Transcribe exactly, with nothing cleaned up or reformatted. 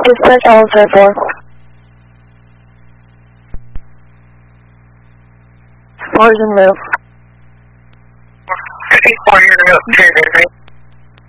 Dispatch all zero four. Fours and move. fifty-four, you're going to go to